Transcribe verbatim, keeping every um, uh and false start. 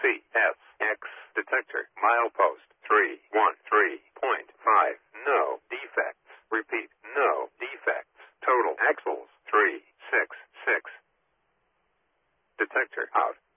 C S X detector. Milepost three one three point five. No defects. Repeat, no defects. Total axles three six six. Detector out.